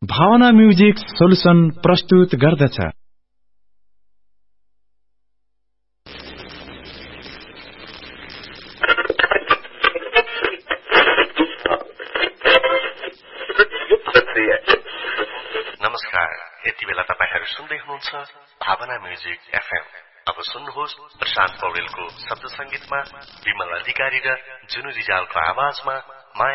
भावना music solution प्रस्तुत गर्दछ। नमस्कार, यति बेला तपाईहरु सुन्दै हुनुहुन्छ भावना म्युजिक एफएम। अब सुन्नुहोस् प्रशान्त पौडेलको शब्द संगीतमा विमल अधिकारी र जुनु रिजालको आवाजमा